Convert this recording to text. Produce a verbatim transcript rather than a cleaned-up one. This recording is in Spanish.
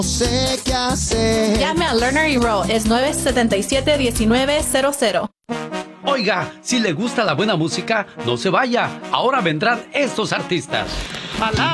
No sé qué hacer. Llame a Lerner y Rowe, es nueve siete siete, uno nueve cero cero. Oiga, si le gusta la buena música, no se vaya. Ahora vendrán estos artistas.